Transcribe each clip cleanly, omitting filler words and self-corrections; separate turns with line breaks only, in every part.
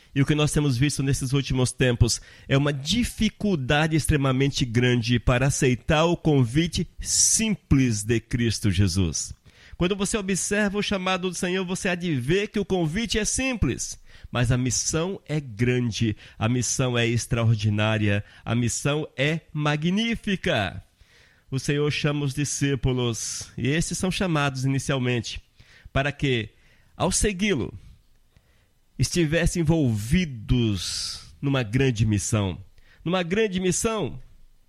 E o que nós temos visto nesses últimos tempos é uma dificuldade extremamente grande para aceitar o convite simples de Cristo Jesus. Quando você observa o chamado do Senhor, você há de ver que o convite é simples, mas a missão é grande, a missão é extraordinária, a missão é magnífica. O Senhor chama os discípulos, e esses são chamados inicialmente, para que, ao segui-lo, estivessem envolvidos numa grande missão. Numa grande missão,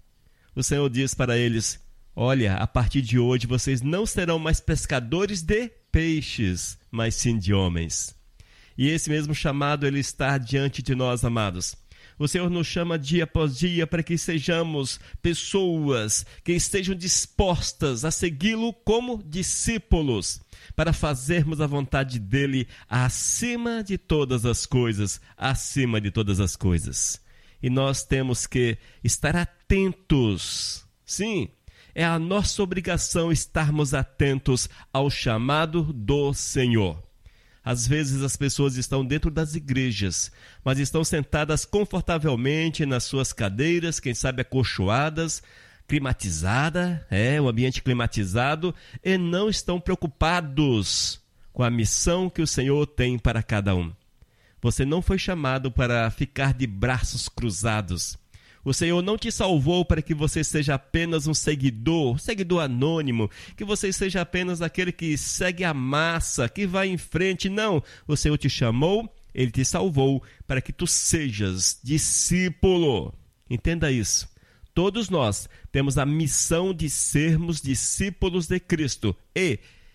o Senhor diz para eles: olha, a partir de hoje vocês não serão mais pescadores de peixes, mas sim de homens. E esse mesmo chamado, ele está diante de nós, amados. O Senhor nos chama dia após dia para que sejamos pessoas que estejam dispostas a segui-lo como discípulos, para fazermos a vontade dele acima de todas as coisas, acima de todas as coisas. E nós temos que estar atentos. Sim, é a nossa obrigação estarmos atentos ao chamado do Senhor. Às vezes as pessoas estão dentro das igrejas, mas estão sentadas confortavelmente nas suas cadeiras, quem sabe acolchoadas, climatizada, um ambiente climatizado, e não estão preocupados com a missão que o Senhor tem para cada um. Você não foi chamado para ficar de braços cruzados. O Senhor não te salvou para que você seja apenas um seguidor anônimo, que você seja apenas aquele que segue a massa, que vai em frente. Não, o Senhor te chamou, Ele te salvou para que tu sejas discípulo. Entenda isso. Todos nós temos a missão de sermos discípulos de Cristo e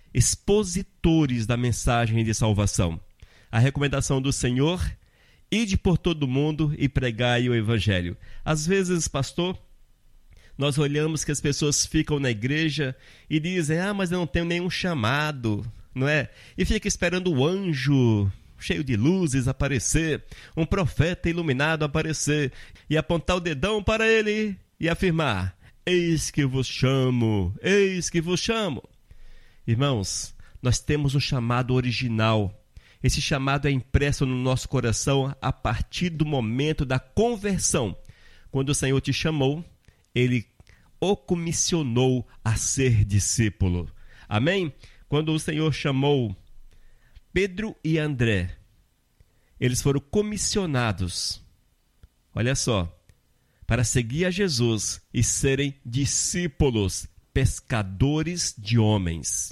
expositores da mensagem de salvação. A recomendação do Senhor: ide por todo o mundo e pregai o Evangelho. Às vezes, pastor, nós olhamos que as pessoas ficam na igreja e dizem: mas eu não tenho nenhum chamado, não é? E fica esperando o anjo cheio de luzes aparecer, um profeta iluminado aparecer e apontar o dedão para ele e afirmar: eis que vos chamo, eis que vos chamo. Irmãos, nós temos um chamado original. Esse chamado é impresso no nosso coração a partir do momento da conversão. Quando o Senhor te chamou, Ele o comissionou a ser discípulo. Amém? Quando o Senhor chamou Pedro e André, eles foram comissionados, olha só, para seguir a Jesus e serem discípulos, pescadores de homens.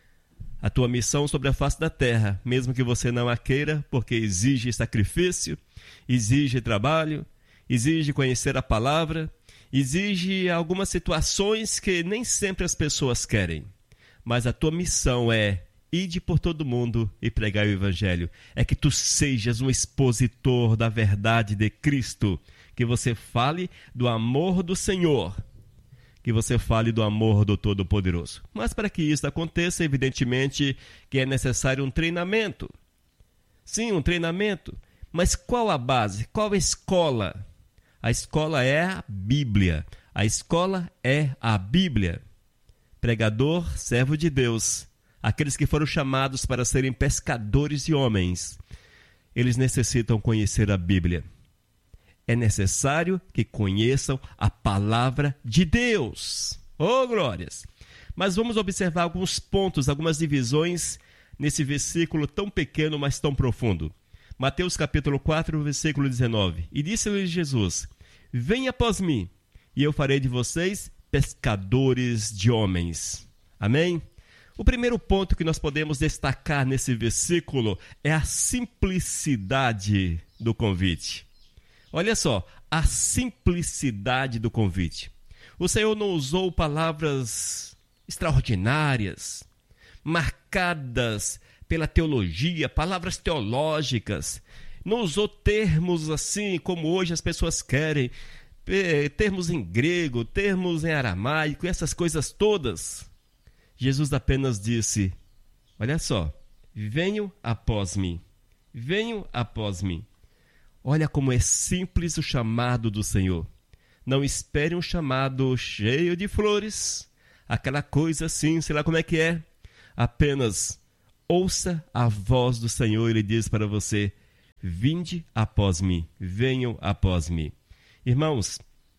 A tua missão sobre a face da terra, mesmo que você não a queira, porque exige sacrifício, exige trabalho, exige conhecer a palavra, exige algumas situações que nem sempre as pessoas querem. Mas a tua missão é: ide por todo mundo e pregai o Evangelho. É que tu sejas um expositor da verdade de Cristo, que você fale do amor do Senhor, que você fale do amor do Todo-Poderoso. Mas para que isso aconteça, evidentemente que é necessário um treinamento. Sim, um treinamento. Mas qual a base? Qual a escola? A escola é a Bíblia. A escola é a Bíblia. Pregador, servo de Deus, aqueles que foram chamados para serem pescadores de homens, eles necessitam conhecer a Bíblia. É necessário que conheçam a palavra de Deus. Oh, glórias! Mas vamos observar alguns pontos, algumas divisões nesse versículo tão pequeno, mas tão profundo. Mateus capítulo 4, versículo 19. E disse-lhe Jesus: venha após mim, e eu farei de vocês pescadores de homens. Amém? O primeiro ponto que nós podemos destacar nesse versículo é a simplicidade do convite. Olha só, a simplicidade do convite. O Senhor não usou palavras extraordinárias, marcadas pela teologia, palavras teológicas. Não usou termos assim como hoje as pessoas querem, termos em grego, termos em aramaico, essas coisas todas. Jesus apenas disse: olha só, venham após mim, venham após mim. Olha como é simples o chamado do Senhor. Não espere um chamado cheio de flores, aquela coisa assim, sei lá como é que é. Apenas ouça a voz do Senhor, Ele diz para você: vinde após mim, venham após mim. Irmãos,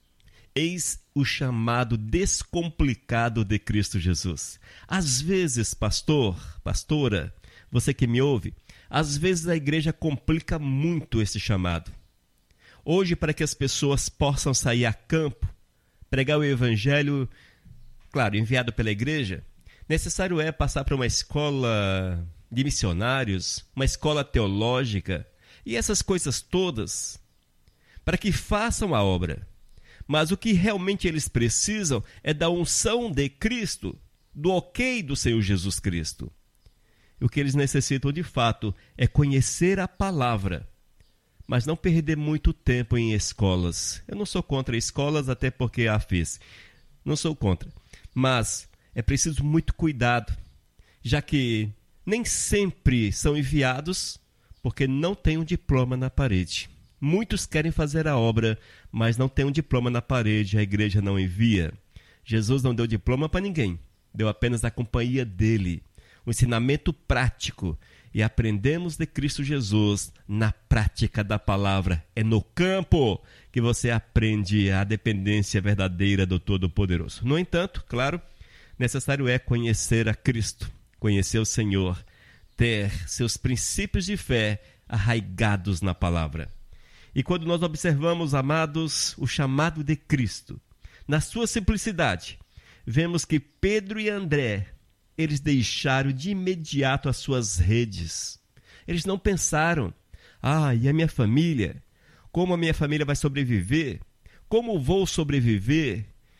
eis o chamado descomplicado de Cristo Jesus. Às vezes, pastor, pastora, você que me ouve, às vezes a igreja complica muito esse chamado. Hoje, para que as pessoas possam sair a campo, pregar o evangelho, claro, enviado pela igreja, necessário é passar por uma escola de missionários, uma escola teológica e essas coisas todas, para que façam a obra. Mas o que realmente eles precisam é da unção de Cristo, do ok do Senhor Jesus Cristo. O que eles necessitam de fato é conhecer a palavra, mas não perder muito tempo em escolas. Eu não sou contra escolas, até porque a fiz. Não sou contra. Mas é preciso muito cuidado, já que nem sempre são enviados porque não têm um diploma na parede. Muitos querem fazer a obra, mas não têm um diploma na parede, a igreja não envia. Jesus não deu diploma para ninguém, deu apenas a companhia dele, um ensinamento prático. E aprendemos de Cristo Jesus na prática da palavra. É no campo que você aprende a dependência verdadeira do Todo-Poderoso. No entanto, claro, necessário é conhecer a Cristo, conhecer o Senhor, ter seus princípios de fé arraigados na palavra. E quando nós observamos, amados, o chamado de Cristo, na sua simplicidade, vemos que Pedro e André, eles deixaram de imediato as suas redes. Eles não pensaram, e a minha família? Como a minha família vai sobreviver? Como vou sobreviver?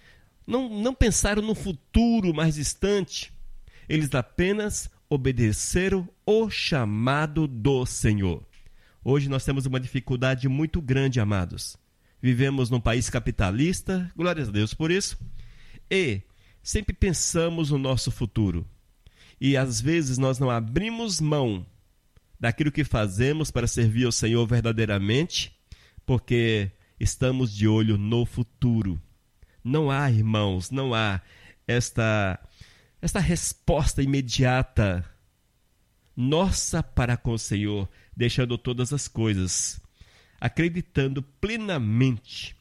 Não pensaram no futuro mais distante. Eles apenas obedeceram o chamado do Senhor. Hoje nós temos uma dificuldade muito grande, amados. Vivemos num país capitalista, glórias a Deus por isso, e sempre pensamos no nosso futuro. E às vezes nós não abrimos mão daquilo que fazemos para servir ao Senhor verdadeiramente, porque estamos de olho no futuro. Não há, irmãos, não há esta resposta imediata nossa para com o Senhor, deixando todas as coisas, acreditando plenamente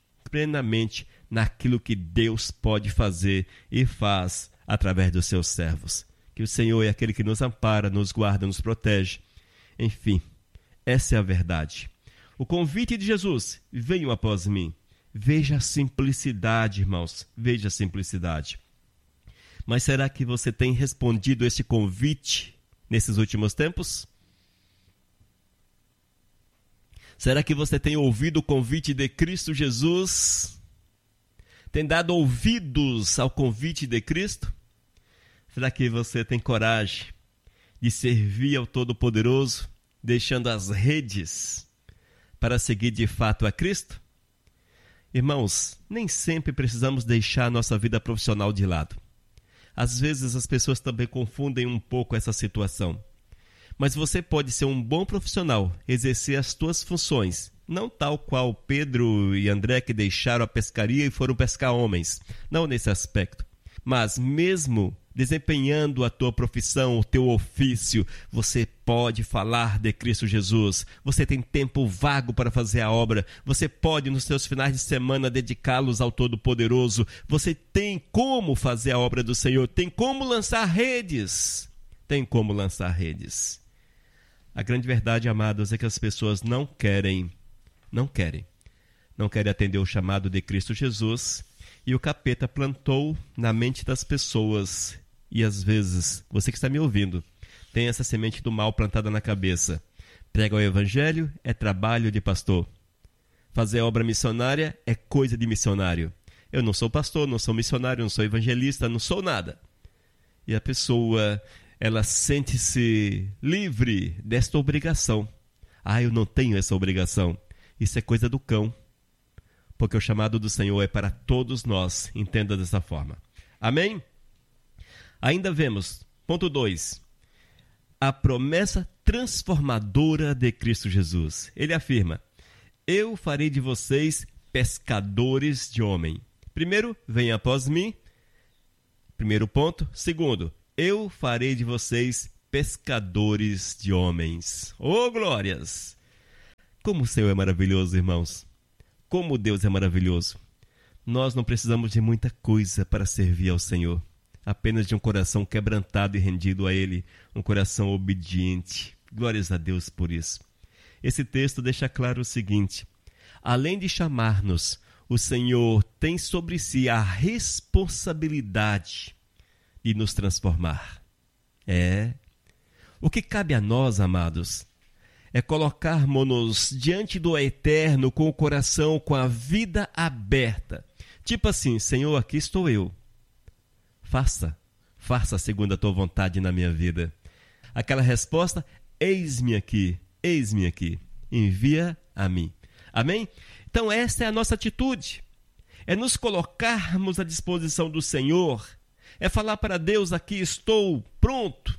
naquilo que Deus pode fazer e faz através dos seus servos. Que o Senhor é aquele que nos ampara, nos guarda, nos protege. Enfim, essa é a verdade. O convite de Jesus, venham após mim. Veja a simplicidade, irmãos, veja a simplicidade. Mas será que você tem respondido esse convite nesses últimos tempos? Será que você tem ouvido o convite de Cristo Jesus? Tem dado ouvidos ao convite de Cristo? Será que você tem coragem de servir ao Todo-Poderoso, deixando as redes para seguir de fato a Cristo? Irmãos, nem sempre precisamos deixar a nossa vida profissional de lado. Às vezes as pessoas também confundem um pouco essa situação. Mas você pode ser um bom profissional, exercer as suas funções, não tal qual Pedro e André que deixaram a pescaria e foram pescar homens, não nesse aspecto. Mas mesmo desempenhando a tua profissão, o teu ofício, você pode falar de Cristo Jesus. Você tem tempo vago para fazer a obra. Você pode, nos seus finais de semana, dedicá-los ao Todo-Poderoso. Você tem como fazer a obra do Senhor. Tem como lançar redes. Tem como lançar redes. A grande verdade, amados, é que as pessoas não querem atender o chamado de Cristo Jesus. E o capeta plantou na mente das pessoas. E às vezes, você que está me ouvindo, tem essa semente do mal plantada na cabeça. Prega o evangelho é trabalho de pastor. Fazer obra missionária é coisa de missionário. Eu não sou pastor, não sou missionário, não sou evangelista, não sou nada. E a pessoa, ela sente-se livre desta obrigação. Eu não tenho essa obrigação. Isso é coisa do cão. Porque o chamado do Senhor é para todos nós. Entenda dessa forma. Amém? Ainda vemos, ponto 2, a promessa transformadora de Cristo Jesus. Ele afirma, eu farei de vocês pescadores de homem. Primeiro, venha após mim. Primeiro ponto. Segundo, eu farei de vocês pescadores de homens. Oh, glórias! Como o Senhor é maravilhoso, irmãos. Como Deus é maravilhoso. Nós não precisamos de muita coisa para servir ao Senhor. Apenas de um coração quebrantado e rendido a Ele. Um coração obediente. Glórias a Deus por isso. Esse texto deixa claro o seguinte. Além de chamar-nos, o Senhor tem sobre si a responsabilidade de nos transformar. O que cabe a nós, amados, é colocarmos-nos diante do Eterno com o coração, com a vida aberta. Tipo assim, Senhor, aqui estou eu. Faça segundo a tua vontade na minha vida. Aquela resposta, eis-me aqui, envia a mim. Amém? Então essa é a nossa atitude. É nos colocarmos à disposição do Senhor. É falar para Deus, aqui estou, pronto.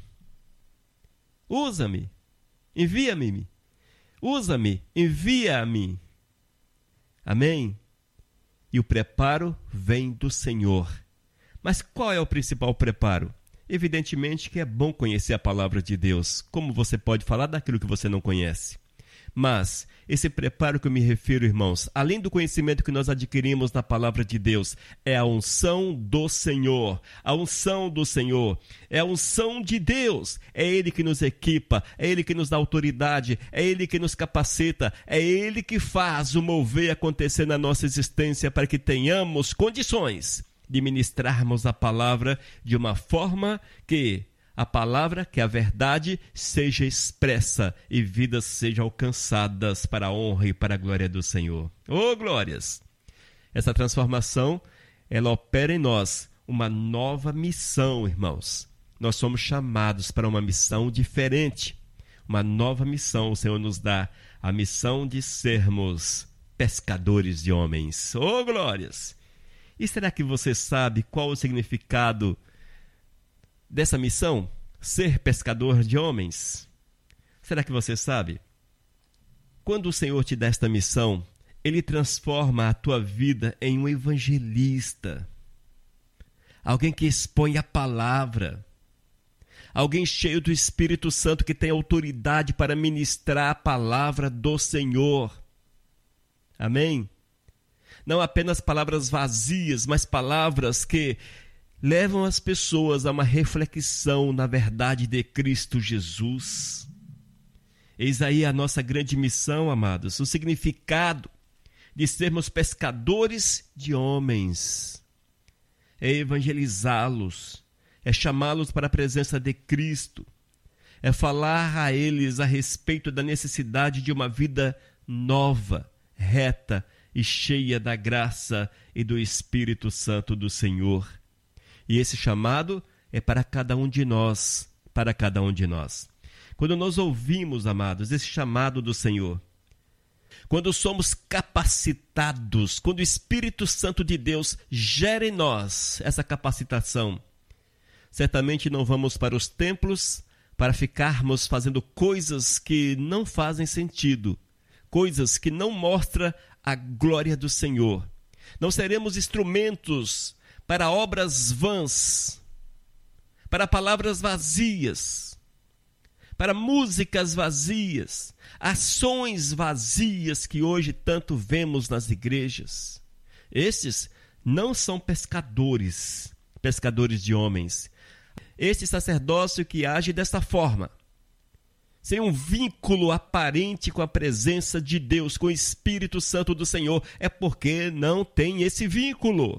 Usa-me, envia-me. Usa-me, envia-me. Amém? E o preparo vem do Senhor. Mas qual é o principal preparo? Evidentemente que é bom conhecer a palavra de Deus. Como você pode falar daquilo que você não conhece? Mas esse preparo que eu me refiro, irmãos, além do conhecimento que nós adquirimos na palavra de Deus, é a unção do Senhor. A unção do Senhor é a unção de Deus. É Ele que nos equipa, é Ele que nos dá autoridade, é Ele que nos capacita, é Ele que faz o mover acontecer na nossa existência para que tenhamos condições de ministrarmos a palavra de uma forma que a palavra, que a verdade, seja expressa e vidas sejam alcançadas para a honra e para a glória do Senhor. Oh, glórias! Essa transformação, ela opera em nós uma nova missão, irmãos. Nós somos chamados para uma missão diferente. Uma nova missão o Senhor nos dá. A missão de sermos pescadores de homens. Oh, glórias! E será que você sabe qual o significado dessa missão? Ser pescador de homens? Será que você sabe? Quando o Senhor te dá esta missão, Ele transforma a tua vida em um evangelista. Alguém que expõe a palavra. Alguém cheio do Espírito Santo que tem autoridade para ministrar a palavra do Senhor. Amém? Não apenas palavras vazias, mas palavras que levam as pessoas a uma reflexão na verdade de Cristo Jesus. Eis aí a nossa grande missão, amados, o significado de sermos pescadores de homens. É evangelizá-los, é chamá-los para a presença de Cristo, é falar a eles a respeito da necessidade de uma vida nova, reta e cheia da graça e do Espírito Santo do Senhor. E esse chamado é para cada um de nós, para cada um de nós. Quando nós ouvimos, amados, esse chamado do Senhor, quando somos capacitados, quando o Espírito Santo de Deus gera em nós essa capacitação, certamente não vamos para os templos para ficarmos fazendo coisas que não fazem sentido, coisas que não mostram a glória do Senhor. Não seremos instrumentos para obras vãs, para palavras vazias, para músicas vazias, ações vazias que hoje tanto vemos nas igrejas. Estes não são pescadores de homens. Este sacerdócio que age desta forma, sem um vínculo aparente com a presença de Deus, com o Espírito Santo do Senhor, é porque não tem esse vínculo.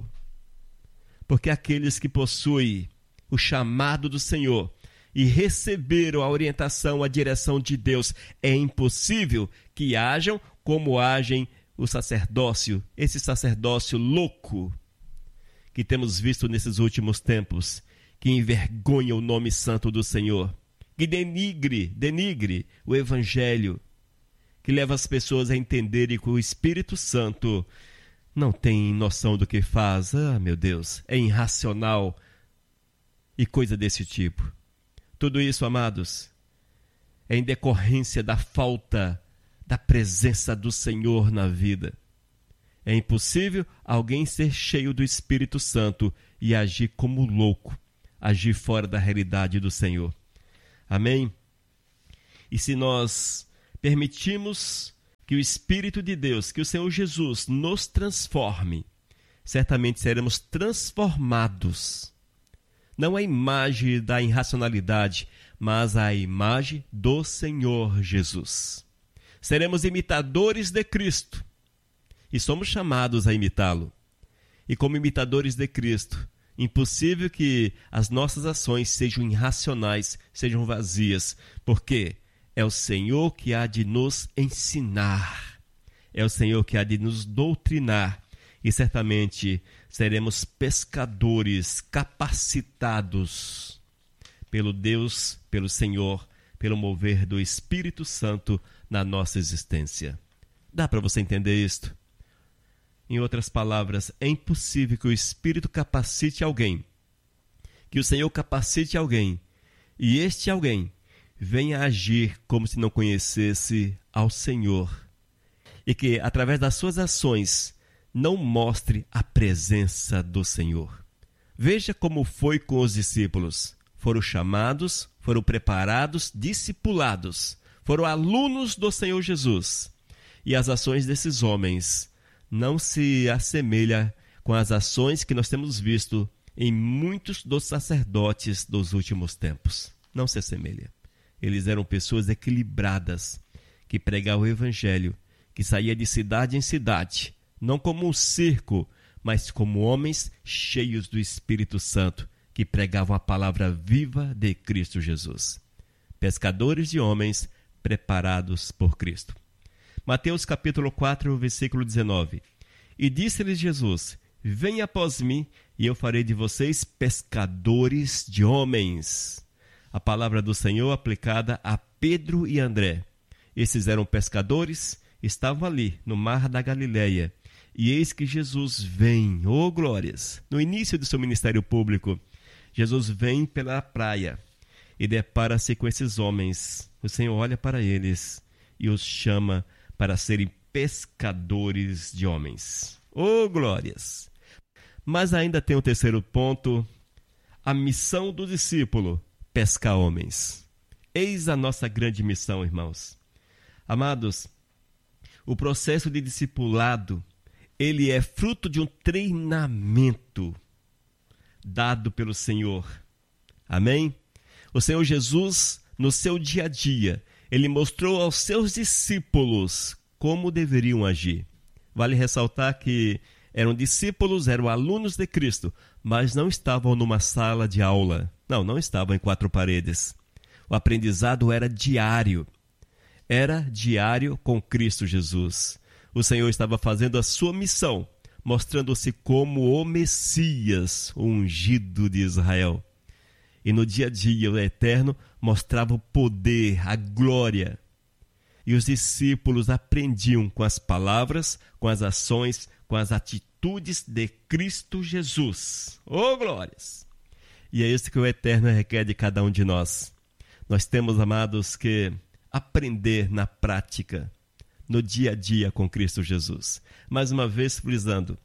Porque aqueles que possuem o chamado do Senhor e receberam a orientação, a direção de Deus, é impossível que hajam como agem o sacerdócio, esse sacerdócio louco que temos visto nesses últimos tempos, que envergonha o nome santo do Senhor, que denigre o Evangelho, que leva as pessoas a entenderem que o Espírito Santo não tem noção do que faz. Ah, meu Deus, é irracional e coisa desse tipo. Tudo isso, amados, é em decorrência da falta da presença do Senhor na vida. É impossível alguém ser cheio do Espírito Santo e agir como louco, agir fora da realidade do Senhor. Amém? E se nós permitirmos que o Espírito de Deus, que o Senhor Jesus nos transforme, certamente seremos transformados. Não a imagem da irracionalidade, mas a imagem do Senhor Jesus. Seremos imitadores de Cristo e somos chamados a imitá-lo. E como imitadores de Cristo, impossível que as nossas ações sejam irracionais, sejam vazias, porque é o Senhor que há de nos ensinar, é o Senhor que há de nos doutrinar, e certamente seremos pescadores capacitados pelo Deus, pelo Senhor, pelo mover do Espírito Santo na nossa existência. Dá para você entender isto? Em outras palavras, é impossível que o Espírito capacite alguém, que o Senhor capacite alguém, e este alguém venha agir como se não conhecesse ao Senhor, e que, através das suas ações, não mostre a presença do Senhor. Veja como foi com os discípulos. Foram chamados, foram preparados, discipulados, foram alunos do Senhor Jesus. E as ações desses homens não se assemelham com as ações que nós temos visto em muitos dos sacerdotes dos últimos tempos. Não se assemelha. Eles eram pessoas equilibradas, que pregavam o Evangelho, que saía de cidade em cidade, não como um circo, mas como homens cheios do Espírito Santo, que pregavam a palavra viva de Cristo Jesus. Pescadores de homens preparados por Cristo. Mateus capítulo 4, versículo 19. E disse-lhes Jesus: venha após mim, e eu farei de vocês pescadores de homens. A palavra do Senhor aplicada a Pedro e André. Esses eram pescadores, estavam ali no mar da Galileia. E eis que Jesus vem, oh glórias! No início do seu ministério público, Jesus vem pela praia e depara-se com esses homens. O Senhor olha para eles e os chama para serem pescadores de homens. Oh glórias! Mas ainda tem o terceiro ponto, a missão do discípulo, pescar homens. Eis a nossa grande missão, irmãos. Amados, o processo de discipulado, ele é fruto de um treinamento dado pelo Senhor. Amém? O Senhor Jesus, no seu dia a dia, ele mostrou aos seus discípulos como deveriam agir. Vale ressaltar que eram discípulos, eram alunos de Cristo, mas não estavam numa sala de aula. Não estavam em quatro paredes. O aprendizado era diário. Era diário com Cristo Jesus. O Senhor estava fazendo a sua missão, mostrando-se como o Messias, o ungido de Israel. E no dia a dia, o Eterno mostrava o poder, a glória. E os discípulos aprendiam com as palavras, com as ações, com as atitudes de Cristo Jesus. Oh, glórias! E é isso que o Eterno requer de cada um de nós. Nós temos, amados, que aprender na prática, no dia a dia com Cristo Jesus. Mais uma vez frisando,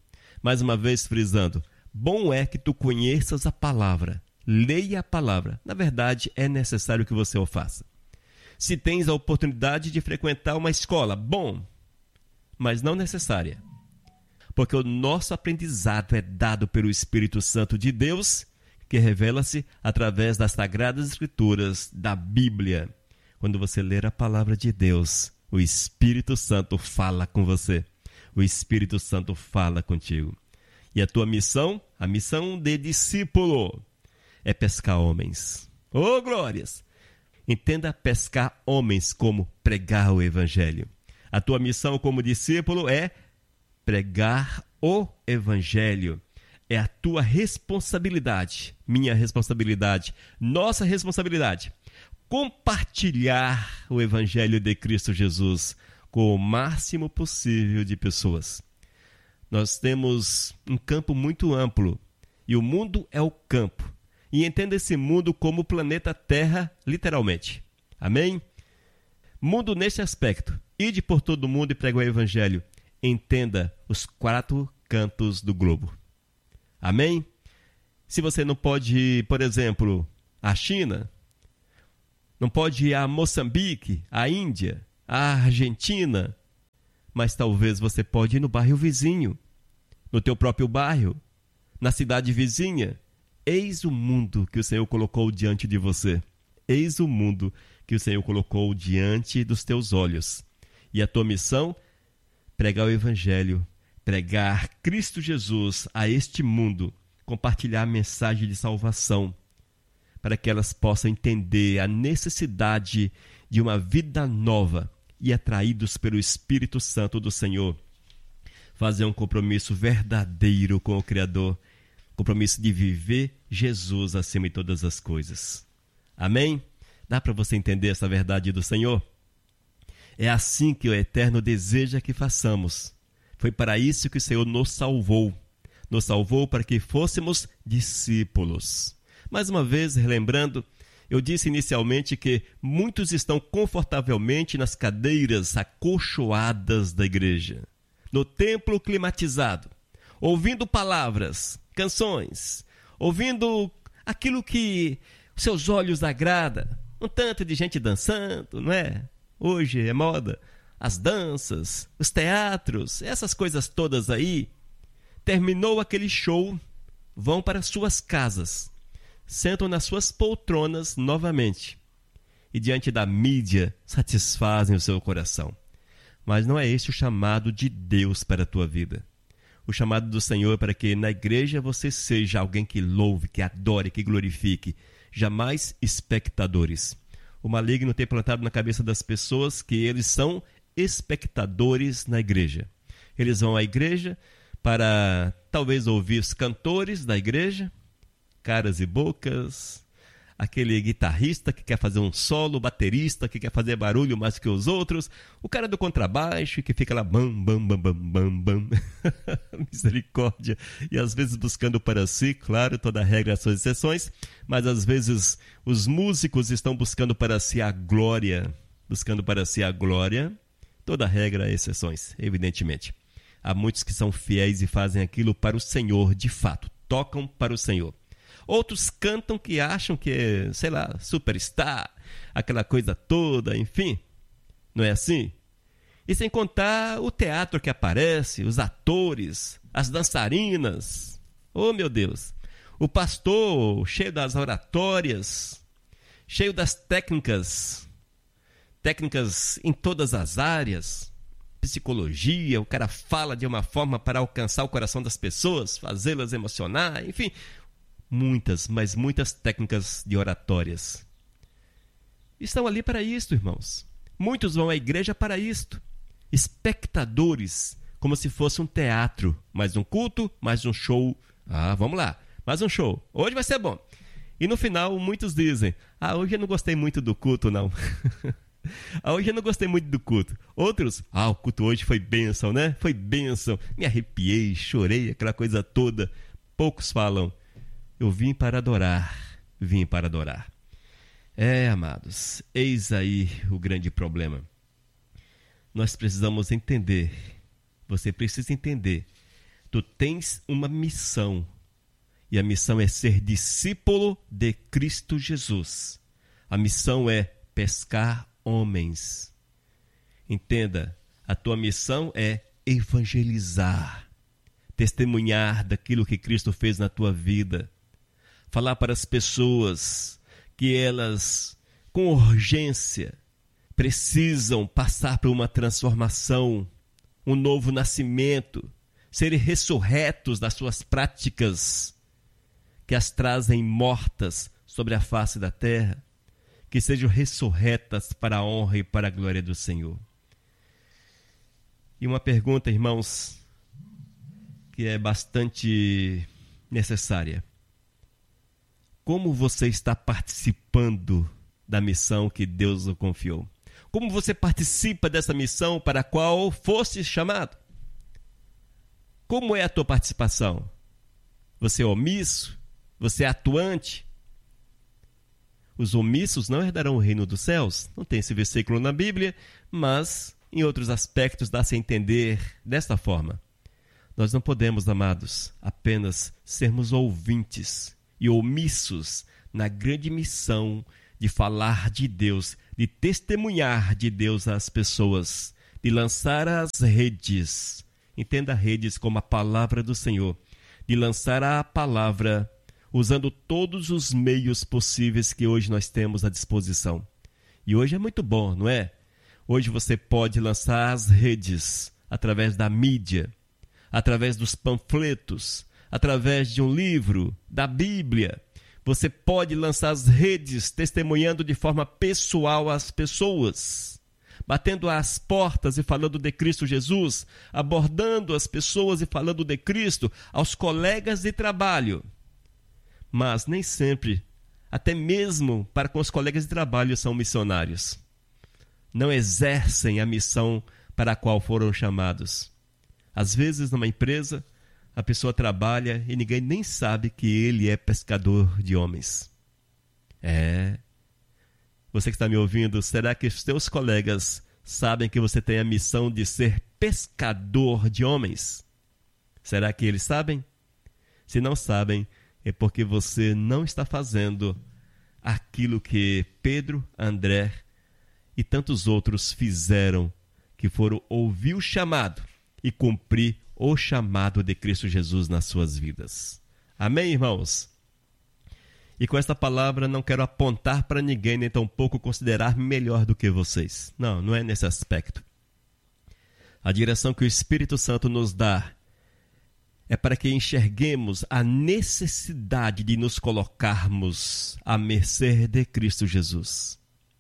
bom é que tu conheças a palavra, leia a palavra. Na verdade, é necessário que você o faça. Se tens a oportunidade de frequentar uma escola, bom, mas não necessária. Porque o nosso aprendizado é dado pelo Espírito Santo de Deus, que revela-se através das Sagradas Escrituras, da Bíblia. Quando você ler a palavra de Deus, o Espírito Santo fala com você. O Espírito Santo fala contigo. E a tua missão, a missão de discípulo, é pescar homens. Oh, glórias! Entenda pescar homens como pregar o Evangelho. A tua missão como discípulo é pregar o Evangelho. É a tua responsabilidade, minha responsabilidade, nossa responsabilidade. Compartilhar o Evangelho de Cristo Jesus com o máximo possível de pessoas. Nós temos um campo muito amplo e o mundo é o campo. E entenda esse mundo como o planeta Terra, literalmente. Amém? Mundo neste aspecto. Ide por todo o mundo e pregue o Evangelho. Entenda os 4 cantos do globo. Amém? Se você não pode ir, por exemplo, à China, não pode ir a Moçambique, à Índia, à Argentina, mas talvez você pode ir no bairro vizinho, no teu próprio bairro, na cidade vizinha. Eis o mundo que o Senhor colocou diante de você. Eis o mundo que o Senhor colocou diante dos teus olhos. E a tua missão? Pregar o Evangelho, pregar Cristo Jesus a este mundo, compartilhar a mensagem de salvação, para que elas possam entender a necessidade de uma vida nova e, atraídos pelo Espírito Santo do Senhor, fazer um compromisso verdadeiro com o Criador, compromisso de viver Jesus acima de todas as coisas. Amém? Dá para você entender essa verdade do Senhor? É assim que o Eterno deseja que façamos. Foi para isso que o Senhor nos salvou. Nos salvou para que fôssemos discípulos. Mais uma vez, relembrando, eu disse inicialmente que muitos estão confortavelmente nas cadeiras acolchoadas da igreja, no templo climatizado, ouvindo palavras, canções, ouvindo aquilo que seus olhos agrada, um tanto de gente dançando, não é? Hoje é moda, as danças, os teatros, essas coisas todas aí. Terminou aquele show, vão para suas casas, sentam nas suas poltronas novamente e diante da mídia satisfazem o seu coração. Mas não é esse o chamado de Deus para a tua vida. O chamado do Senhor é para que na igreja você seja alguém que louve, que adore, que glorifique, jamais espectadores. O maligno tem plantado na cabeça das pessoas que eles são espectadores na igreja. Eles vão à igreja para talvez ouvir os cantores da igreja, caras e bocas, aquele guitarrista que quer fazer um solo, baterista que quer fazer barulho mais que os outros, o cara do contrabaixo que fica lá bam, bam, bam, bam, bam, bam. Misericórdia. E às vezes buscando para si, claro, toda regra suas exceções, mas às vezes os músicos estão buscando para si a glória, toda regra exceções, evidentemente. Há muitos que são fiéis e fazem aquilo para o Senhor, de fato, tocam para o Senhor. Outros cantam que acham que é, sei lá, superstar, aquela coisa toda, enfim. Não é assim? E sem contar o teatro que aparece, os atores, as dançarinas. Oh, meu Deus! O pastor cheio das oratórias, cheio das técnicas em todas as áreas. Psicologia, o cara fala de uma forma para alcançar o coração das pessoas, fazê-las emocionar, enfim, muitas, mas muitas técnicas de oratórias. Estão ali para isto, irmãos. Muitos vão à igreja para isto. Espectadores, como se fosse um teatro, mais um culto, mais um show. Ah, vamos lá, mais um show. Hoje vai ser bom. E no final, muitos dizem, hoje eu não gostei muito do culto, não. Hoje eu não gostei muito do culto. Outros, o culto hoje foi bênção, né? Foi bênção. Me arrepiei, chorei, aquela coisa toda. Poucos falam, eu vim para adorar. Amados, eis aí o grande problema. Nós precisamos entender, você precisa entender, tu tens uma missão, e a missão é ser discípulo de Cristo Jesus. A missão é pescar homens. Entenda, a tua missão é evangelizar, testemunhar daquilo que Cristo fez na tua vida, falar para as pessoas que elas, com urgência, precisam passar por uma transformação, um novo nascimento, serem ressurretos das suas práticas que as trazem mortas sobre a face da terra, que sejam ressurretas para a honra e para a glória do Senhor. E uma pergunta, irmãos, que é bastante necessária. Como você está participando da missão que Deus o confiou? Como você participa dessa missão para a qual foste chamado? Como é a tua participação? Você é omisso? Você é atuante? Os omissos não herdarão o reino dos céus. Não tem esse versículo na Bíblia, mas em outros aspectos dá-se a entender desta forma. Nós não podemos, amados, apenas sermos ouvintes e omissos na grande missão de falar de Deus, de testemunhar de Deus às pessoas, de lançar as redes. Entenda redes como a palavra do Senhor. De lançar a palavra usando todos os meios possíveis que hoje nós temos à disposição. E hoje é muito bom, não é? Hoje você pode lançar as redes através da mídia, através dos panfletos, através de um livro, da Bíblia. Você pode lançar as redes testemunhando de forma pessoal às pessoas, batendo às portas e falando de Cristo Jesus, abordando as pessoas e falando de Cristo aos colegas de trabalho. Mas nem sempre, até mesmo para com os colegas de trabalho, são missionários. Não exercem a missão para a qual foram chamados. Às vezes, numa empresa, a pessoa trabalha e ninguém nem sabe que ele é pescador de homens. Você que está me ouvindo, será que os seus colegas sabem que você tem a missão de ser pescador de homens? Será que eles sabem? Se não sabem, é porque você não está fazendo aquilo que Pedro, André e tantos outros fizeram, que foram ouvir o chamado e cumprir o chamado de Cristo Jesus nas suas vidas. Amém, irmãos? E com esta palavra não quero apontar para ninguém, nem tampouco considerar melhor do que vocês. Não é nesse aspecto. A direção que o Espírito Santo nos dá é para que enxerguemos a necessidade de nos colocarmos à mercê de Cristo Jesus.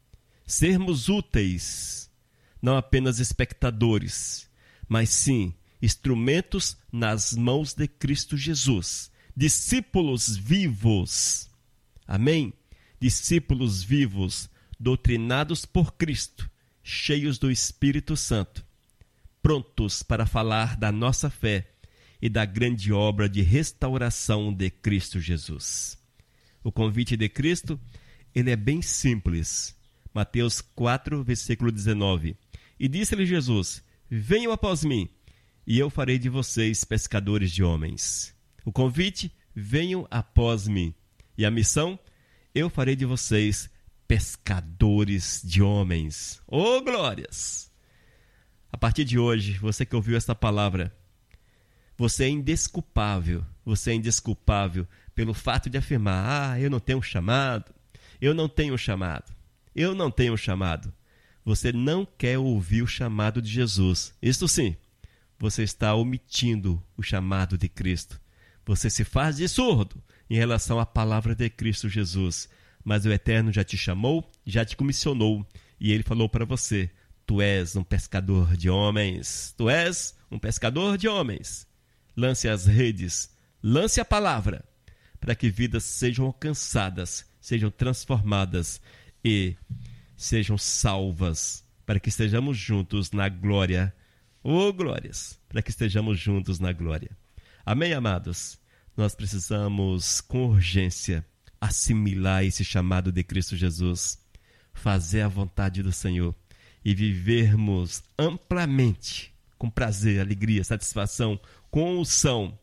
Sermos úteis, não apenas espectadores, mas sim instrumentos nas mãos de Cristo Jesus. Discípulos vivos. Amém? Discípulos vivos, doutrinados por Cristo, cheios do Espírito Santo, prontos para falar da nossa fé e da grande obra de restauração de Cristo Jesus. O convite de Cristo, ele é bem simples. Mateus 4, versículo 19. E disse-lhe Jesus: venham após mim, e eu farei de vocês pescadores de homens. O convite: venham após mim. E a missão: eu farei de vocês pescadores de homens. Oh, glórias! A partir de hoje, você que ouviu esta palavra, você é indesculpável. Você é indesculpável pelo fato de afirmar: eu não tenho chamado, eu não tenho chamado, eu não tenho chamado. Você não quer ouvir o chamado de Jesus. Isto sim, você está omitindo o chamado de Cristo. Você se faz de surdo em relação à palavra de Cristo Jesus. Mas o Eterno já te chamou, já te comissionou, e Ele falou para você: tu és um pescador de homens. Tu és um pescador de homens. Lance as redes, lance a palavra, para que vidas sejam alcançadas, sejam transformadas e sejam salvas, para que estejamos juntos na glória. Oh, glórias! Para que estejamos juntos na glória. Amém, amados? Nós precisamos, com urgência, assimilar esse chamado de Cristo Jesus, fazer a vontade do Senhor e vivermos amplamente, com prazer, alegria, satisfação, com unção,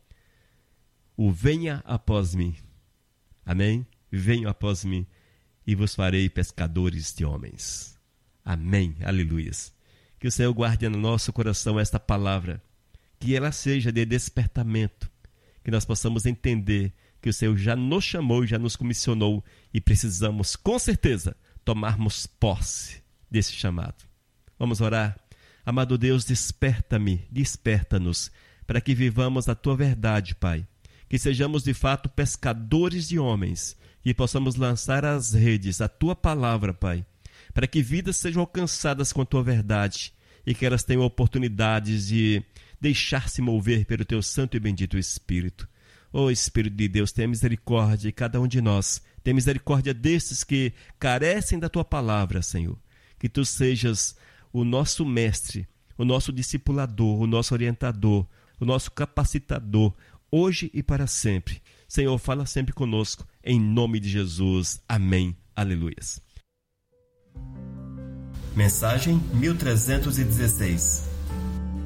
o venha após mim. Amém? Venham após mim e vos farei pescadores de homens. Amém. Aleluias. Que o Senhor guarde no nosso coração esta palavra, que ela seja de despertamento, que nós possamos entender que o Senhor já nos chamou, já nos comissionou e precisamos, com certeza, tomarmos posse desse chamado. Vamos orar. Amado Deus, desperta-me, desperta-nos, para que vivamos a Tua verdade, Pai. Que sejamos de fato pescadores de homens, que possamos lançar as redes, a Tua palavra, Pai, para que vidas sejam alcançadas com a Tua verdade e que elas tenham oportunidades de deixar-se mover pelo Teu santo e bendito Espírito. Ó Espírito de Deus, tenha misericórdia de cada um de nós. Tenha misericórdia destes que carecem da Tua palavra, Senhor. Que Tu sejas o nosso mestre, o nosso discipulador, o nosso orientador, o nosso capacitador, hoje e para sempre. Senhor, fala sempre conosco, em nome de Jesus. Amém. Aleluias. Mensagem 1316.